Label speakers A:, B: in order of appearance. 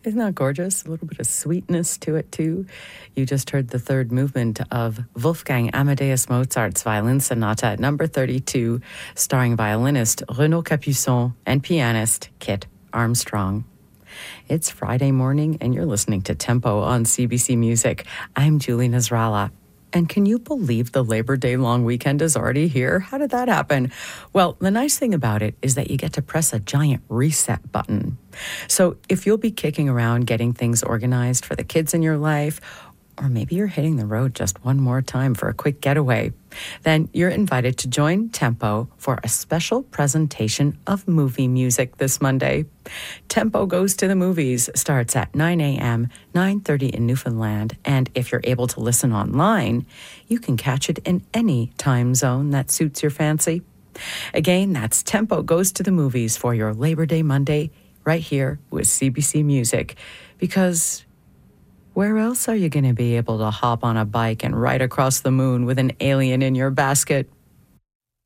A: Isn't that gorgeous? A little bit of sweetness to it, too. You just heard the third movement of Wolfgang Amadeus Mozart's Violin Sonata number 32, starring violinist Renaud Capuçon and pianist Kit Armstrong. It's Friday morning, and you're listening to Tempo on CBC Music. I'm Julie Nasrallah. And can you believe the Labor Day long weekend is already here? How did that happen? Well, the nice thing about it is that you get to press a giant reset button. So if you'll be kicking around getting things organized for the kids in your life, or maybe you're hitting the road just one more time for a quick getaway, then you're invited to join Tempo for a special presentation of movie music this Monday. Tempo Goes to the Movies starts at 9 a.m., 9:30 in Newfoundland, and if you're able to listen online, you can catch it in any time zone that suits your fancy. Again, that's Tempo Goes to the Movies for your Labor Day Monday right here with CBC Music, because where else are you going to be able to hop on a bike and ride across the moon with an alien in your basket?